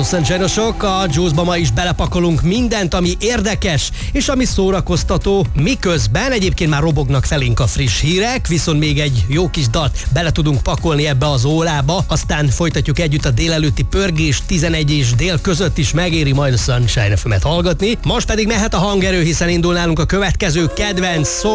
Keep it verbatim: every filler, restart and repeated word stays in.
Sunshine-osok, a Juice-ba ma is belepakolunk mindent, ami érdekes és ami szórakoztató, miközben egyébként már robognak felénk a friss hírek, viszont még egy jó kis dalt bele tudunk pakolni ebbe az órába, aztán folytatjuk együtt a délelőtti pörgés, tizenegy és dél között is megéri majd a Sunshine ef emet hallgatni. Most pedig mehet a hangerő, hiszen indul nálunk a következő kedvenc szó